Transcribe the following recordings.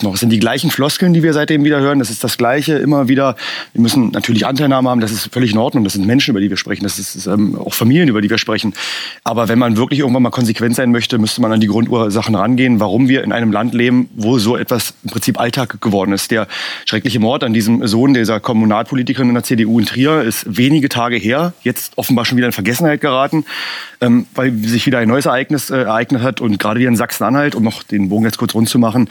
noch. Es sind die gleichen Floskeln, die wir seitdem wieder hören. Das ist das Gleiche immer wieder. Wir müssen natürlich Anteilnahme haben. Das ist völlig in Ordnung. Das sind Menschen, über die wir sprechen. Das ist auch Familien, über die wir sprechen. Aber wenn man wirklich irgendwann mal konsequent sein möchte, müsste man an die Grundursachen rangehen, warum wir in einem Land leben, wo so etwas im Prinzip Alltag geworden ist. Der schreckliche Mord an diesem Sohn dieser Kommunalpolitikerin in der CDU in Trier ist wenige Tage her. Jetzt offenbar schon wieder in Vergessenheit geraten, weil sich wieder ein neues Ereignis ereignet hat. Und gerade hier in Sachsen-Anhalt, um noch den Bogen jetzt kurz rund zu machen,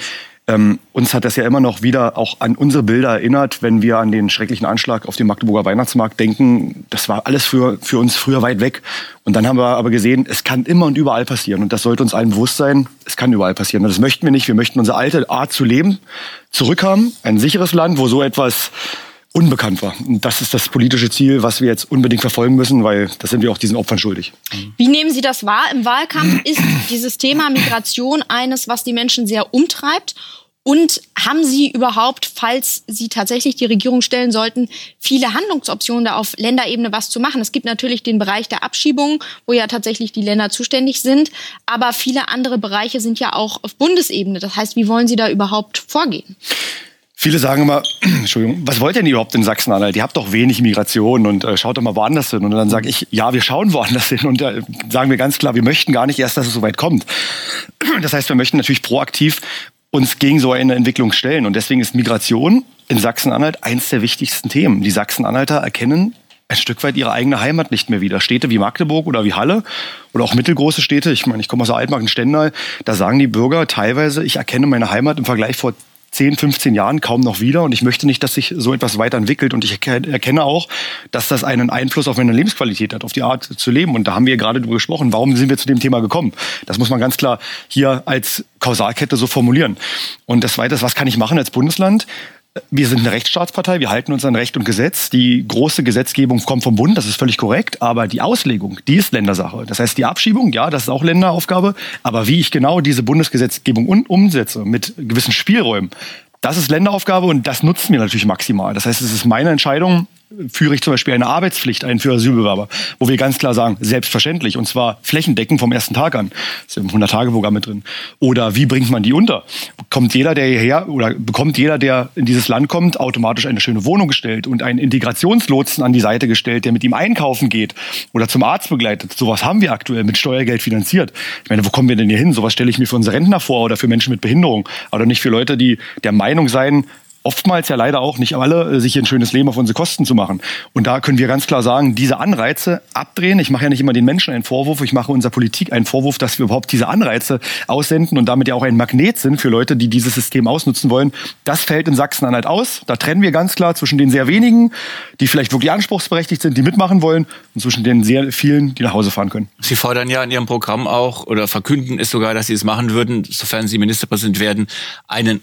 uns hat das ja immer noch wieder auch an unsere Bilder erinnert, wenn wir an den schrecklichen Anschlag auf dem Magdeburger Weihnachtsmarkt denken. Das war alles für uns früher weit weg. Und dann haben wir aber gesehen, es kann immer und überall passieren. Und das sollte uns allen bewusst sein, es kann überall passieren. Und das möchten wir nicht. Wir möchten unsere alte Art zu leben zurückhaben. Ein sicheres Land, wo so etwas unbekannt war. Und das ist das politische Ziel, was wir jetzt unbedingt verfolgen müssen, weil das sind wir auch diesen Opfern schuldig. Wie nehmen Sie das wahr? Im Wahlkampf ist dieses Thema Migration eines, was die Menschen sehr umtreibt. Und haben Sie überhaupt, falls Sie tatsächlich die Regierung stellen sollten, viele Handlungsoptionen, da auf Länderebene was zu machen? Es gibt natürlich den Bereich der Abschiebung, wo ja tatsächlich die Länder zuständig sind. Aber viele andere Bereiche sind ja auch auf Bundesebene. Das heißt, wie wollen Sie da überhaupt vorgehen? Viele sagen immer, Entschuldigung, was wollt ihr denn überhaupt in Sachsen-Anhalt? Ihr habt doch wenig Migration und schaut doch mal woanders hin. Und dann sage ich, ja, wir schauen woanders hin. Und sagen wir ganz klar, wir möchten gar nicht erst, dass es so weit kommt. Das heißt, wir möchten natürlich proaktiv uns gegen so eine Entwicklung stellen. Und deswegen ist Migration in Sachsen-Anhalt eins der wichtigsten Themen. Die Sachsen-Anhalter erkennen ein Stück weit ihre eigene Heimat nicht mehr wieder. Städte wie Magdeburg oder wie Halle oder auch mittelgroße Städte, ich meine, ich komme aus der Altmark in Stendal, da sagen die Bürger teilweise, ich erkenne meine Heimat im Vergleich vor 10, 15 Jahren kaum noch wieder und ich möchte nicht, dass sich so etwas weiterentwickelt und ich erkenne auch, dass das einen Einfluss auf meine Lebensqualität hat, auf die Art zu leben und da haben wir gerade drüber gesprochen, warum sind wir zu dem Thema gekommen? Das muss man ganz klar hier als Kausalkette so formulieren. Und das Zweite ist, was kann ich machen als Bundesland? Wir sind eine Rechtsstaatspartei, wir halten uns an Recht und Gesetz. Die große Gesetzgebung kommt vom Bund, das ist völlig korrekt. Aber die Auslegung, die ist Ländersache. Das heißt, die Abschiebung, ja, das ist auch Länderaufgabe. Aber wie ich genau diese Bundesgesetzgebung umsetze, mit gewissen Spielräumen, das ist Länderaufgabe und das nutzen wir natürlich maximal. Das heißt, es ist meine Entscheidung, führe ich zum Beispiel eine Arbeitspflicht ein für Asylbewerber, wo wir ganz klar sagen, selbstverständlich, und zwar flächendeckend vom ersten Tag an. Das ist im 100-Tage-Programm mit drin. Oder wie bringt man die unter? Kommt jeder, der hierher, oder bekommt jeder, der in dieses Land kommt, automatisch eine schöne Wohnung gestellt und einen Integrationslotsen an die Seite gestellt, der mit ihm einkaufen geht oder zum Arzt begleitet? Sowas haben wir aktuell mit Steuergeld finanziert. Ich meine, wo kommen wir denn hier hin? Sowas stelle ich mir für unsere Rentner vor oder für Menschen mit Behinderung. Aber nicht für Leute, die der Meinung seien, oftmals ja leider auch nicht alle, sich ein schönes Leben auf unsere Kosten zu machen. Und da können wir ganz klar sagen, diese Anreize abdrehen. Ich mache ja nicht immer den Menschen einen Vorwurf, ich mache unserer Politik einen Vorwurf, dass wir überhaupt diese Anreize aussenden und damit ja auch ein Magnet sind für Leute, die dieses System ausnutzen wollen. Das fällt in Sachsen-Anhalt aus. Da trennen wir ganz klar zwischen den sehr wenigen, die vielleicht wirklich anspruchsberechtigt sind, die mitmachen wollen, und zwischen den sehr vielen, die nach Hause fahren können. Sie fordern ja in Ihrem Programm auch, oder verkünden es sogar, dass Sie es machen würden, sofern Sie Ministerpräsident werden, einen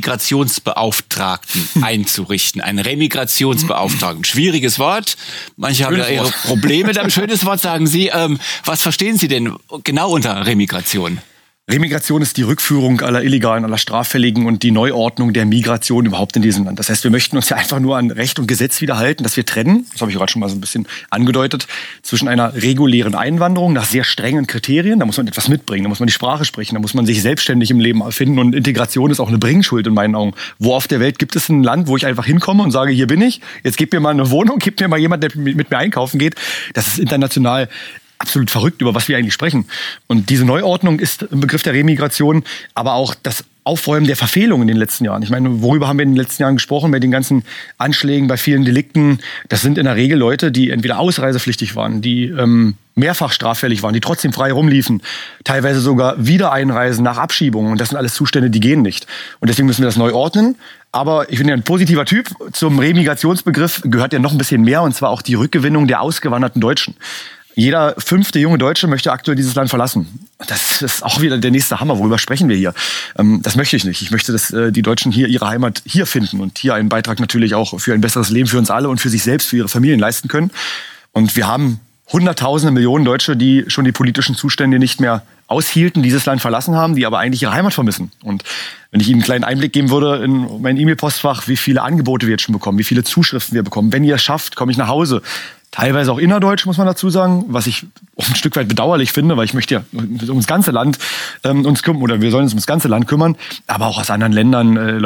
Remigrationsbeauftragten einzurichten. Einen Remigrationsbeauftragten. Schwieriges Wort. Manche haben ja ihre Probleme damit. Schönes Wort, sagen Sie. Was verstehen Sie denn genau unter Remigration? Remigration ist die Rückführung aller Illegalen, aller Straffälligen und die Neuordnung der Migration überhaupt in diesem Land. Das heißt, wir möchten uns ja einfach nur an Recht und Gesetz wieder halten, dass wir trennen, das habe ich gerade schon mal so ein bisschen angedeutet, zwischen einer regulären Einwanderung nach sehr strengen Kriterien, da muss man etwas mitbringen, da muss man die Sprache sprechen, da muss man sich selbstständig im Leben erfinden und Integration ist auch eine Bringschuld in meinen Augen. Wo auf der Welt gibt es ein Land, wo ich einfach hinkomme und sage, hier bin ich, jetzt gib mir mal eine Wohnung, gib mir mal jemand, der mit mir einkaufen geht. Das ist international absolut verrückt, über was wir eigentlich sprechen. Und diese Neuordnung ist im Begriff der Remigration, aber auch das Aufräumen der Verfehlungen in den letzten Jahren. Ich meine, worüber haben wir in den letzten Jahren gesprochen? Bei den ganzen Anschlägen, bei vielen Delikten. Das sind in der Regel Leute, die entweder ausreisepflichtig waren, die mehrfach straffällig waren, die trotzdem frei rumliefen. Teilweise sogar wieder einreisen nach Abschiebungen. Und das sind alles Zustände, die gehen nicht. Und deswegen müssen wir das neu ordnen. Aber ich bin ja ein positiver Typ. Zum Remigrationsbegriff gehört ja noch ein bisschen mehr, und zwar auch die Rückgewinnung der ausgewanderten Deutschen. Jeder 5. junge Deutsche möchte aktuell dieses Land verlassen. Das ist auch wieder der nächste Hammer. Worüber sprechen wir hier? Das möchte ich nicht. Ich möchte, dass die Deutschen hier ihre Heimat hier finden und hier einen Beitrag natürlich auch für ein besseres Leben für uns alle und für sich selbst, für ihre Familien leisten können. Und wir haben Hunderttausende, Millionen Deutsche, die schon die politischen Zustände nicht mehr aushielten, dieses Land verlassen haben, die aber eigentlich ihre Heimat vermissen. Und wenn ich Ihnen einen kleinen Einblick geben würde in mein E-Mail-Postfach, wie viele Angebote wir jetzt schon bekommen, wie viele Zuschriften wir bekommen. Wenn ihr es schafft, komme ich nach Hause. Teilweise auch innerdeutsch, muss man dazu sagen, was ich auch ein Stück weit bedauerlich finde, weil ich möchte ja ums ganze Land uns kümmern, oder wir sollen uns ums ganze Land kümmern, aber auch aus anderen Ländern